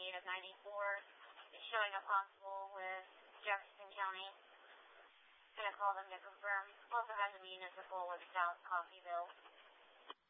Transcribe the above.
98 of 94 is showing up possible with Jefferson County. Gonna call them to confirm. Also has a municipal with South Coffeyville.